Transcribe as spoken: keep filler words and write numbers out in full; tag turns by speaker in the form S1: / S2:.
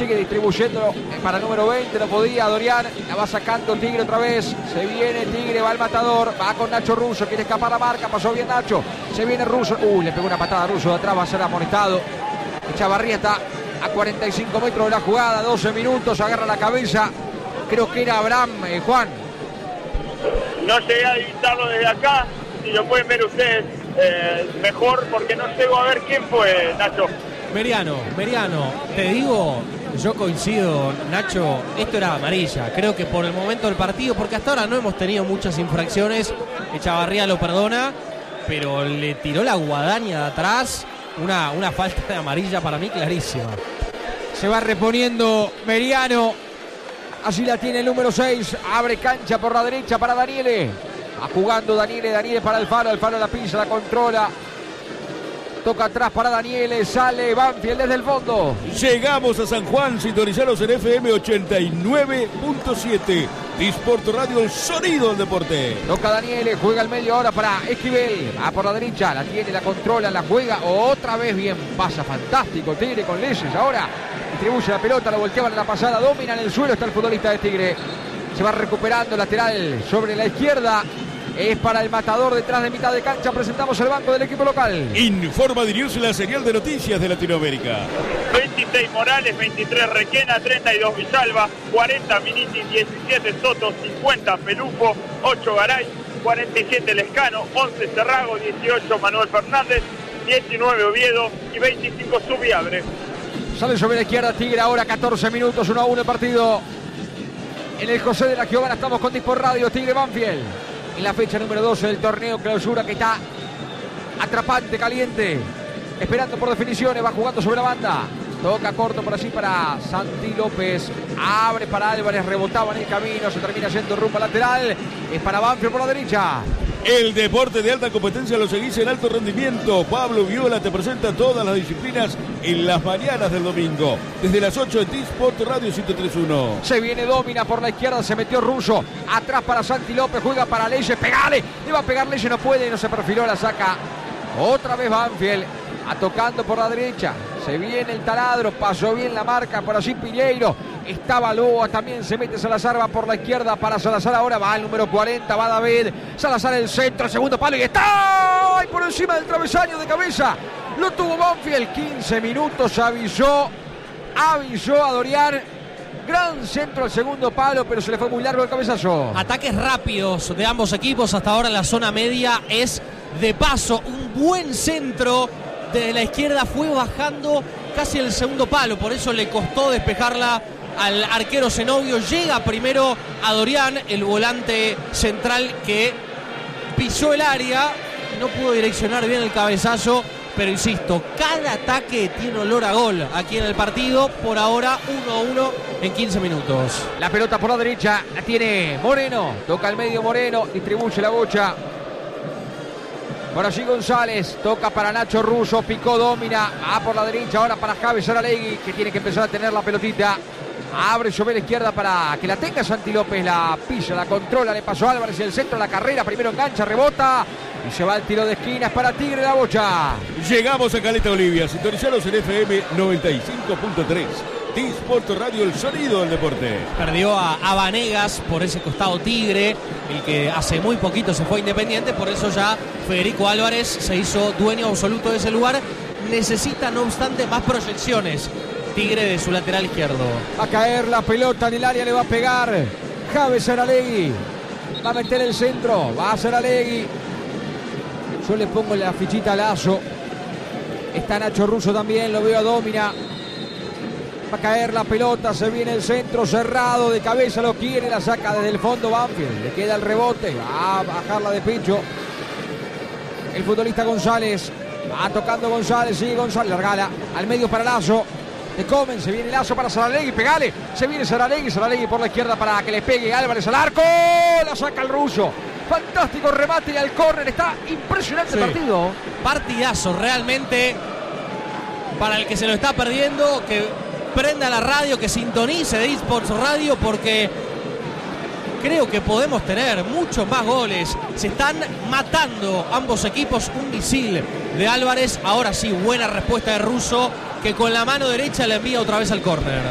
S1: sigue distribuyendo para el número veinte, no podía, Dorian, la va sacando Tigre otra vez, se viene Tigre, va el matador, va con Nacho Russo, quiere escapar la marca, pasó bien Nacho, se viene Russo, uy, le pegó una patada a Russo de atrás, va a ser amonestado. Echavarría está a cuarenta y cinco metros de la jugada, doce minutos, agarra la cabeza, creo que era Abraham, eh, Juan.
S2: No llegué a divisarlo desde acá, si lo pueden ver ustedes eh, mejor, porque no llego a ver quién fue, Nacho.
S3: Meriano, Meriano, te digo, yo coincido, Nacho, esto era amarilla, creo que por el momento del partido, porque hasta ahora no hemos tenido muchas infracciones, Echavarría lo perdona, pero le tiró la guadaña de atrás, una, una falta de amarilla para mí clarísima.
S1: Se va reponiendo Meriano, así la tiene el número seis, abre cancha por la derecha para Daniele, va jugando Daniele, Daniele para Alfaro, Alfaro la pisa, la controla. Toca atrás para Daniele, sale Banfield desde el fondo.
S4: Llegamos a San Juan, sintonizaros en F M ochenta y nueve punto siete. Disport Radio, el sonido del deporte.
S1: Toca Daniele, juega al medio ahora para Esquivel. Va por la derecha, la tiene, la controla, la juega. Otra vez bien, pasa fantástico Tigre con Leyes. Ahora distribuye la pelota, la volteaban en la pasada, domina en el suelo, está el futbolista de Tigre. Se va recuperando lateral sobre la izquierda. Es para el matador detrás de mitad de cancha. Presentamos el banco del equipo local.
S4: Informa Dirius, la señal de noticias de Latinoamérica.
S2: veintiséis Morales, veintitrés Requena, treinta y dos Villalba, cuarenta Miniti, diecisiete Soto, cincuenta Pelufo, ocho Garay, cuarenta y siete Lescano, once Cerrago, dieciocho Manuel Fernández, diecinueve Oviedo y veinticinco Subiabre.
S1: Sale sobre la izquierda Tigre ahora, catorce minutos, uno a uno el partido. En el José de la Giovana estamos con Disport Radio, Tigre Banfield. En la fecha número doce del torneo clausura que está atrapante, caliente, esperando por definiciones, va jugando sobre la banda, toca corto por allí para Santi López, abre para Álvarez, rebotaba en el camino, se termina yendo rumbo lateral, es para Banfield por la derecha.
S4: El deporte de alta competencia lo seguís en alto rendimiento. Pablo Viola te presenta todas las disciplinas en las mañanas del domingo. Desde las ocho en Disport Radio ciento tres punto uno.
S1: Se viene Domina por la izquierda, se metió Russo. Atrás para Santi López, juega para Leyes. Pegale, le va a pegar Leyes, no puede, no se perfiló, la saca. Otra vez Banfield, a tocando por la derecha. Se viene el taladro, pasó bien la marca por allí Piñeiro. Estaba Loa, también se mete Salazar, va por la izquierda para Salazar, ahora va el número cuarenta, va David, Salazar el centro, segundo palo y está ¡ay! Por encima del travesaño de cabeza, lo tuvo Banfield, quince minutos, avisó, avisó a Dorian, gran centro al segundo palo, pero se le fue muy largo el cabezazo.
S3: Ataques rápidos de ambos equipos, hasta ahora en la zona media es de paso, un buen centro desde la izquierda, fue bajando casi el segundo palo, por eso le costó despejarla al arquero Zenobio. Llega primero a Dorian, el volante central que pisó el área, no pudo direccionar bien el cabezazo, pero insisto, cada ataque tiene olor a gol aquí en el partido. Por ahora uno a uno en quince minutos.
S1: La pelota por la derecha la tiene Moreno, toca al medio Moreno, distribuye la bocha. Por allí González, toca para Nacho Russo, picó, domina, va por la derecha ahora para Javi Saralegui, que tiene que empezar a tener la pelotita. Abre sobre la izquierda para que la tenga Santi López, la pisa, la controla, le pasó Álvarez y el centro, la carrera, primero engancha, rebota y se va el tiro de esquinas para Tigre la bocha.
S4: Llegamos a Caleta Olivia, sintonizaros en F M noventa y cinco punto tres. Disport Radio, el sonido del deporte.
S3: Perdió a, a Vanegas por ese costado Tigre, el que hace muy poquito se fue Independiente, por eso ya Federico Álvarez se hizo dueño absoluto de ese lugar. Necesita, no obstante, más proyecciones Tigre de su lateral izquierdo.
S1: Va a caer la pelota en el área, le va a pegar Javi Saralegui, va a meter el centro, va a Saralegui. Yo le pongo la fichita a Lazo, está Nacho Russo también, lo veo a Domina. Va a caer la pelota, se viene el centro cerrado, de cabeza lo quiere, la saca desde el fondo Banfield, le queda el rebote, va a bajarla de pecho el futbolista González, va tocando González, sigue González, largala al medio para Lazo, te comen, se viene Lazo para Saralegui, pegale, se viene Saralegui, Saralegui por la izquierda para que le pegue Álvarez al arco, la saca el Russo, fantástico remate y al córner, está impresionante sí. El partido.
S3: Partidazo realmente, para el que se lo está perdiendo, que prenda la radio, que sintonice de Disport Radio, porque creo que podemos tener muchos más goles. Se están matando ambos equipos. Un misil de Álvarez, ahora sí, buena respuesta de Russo, que con la mano derecha le envía otra vez al córner.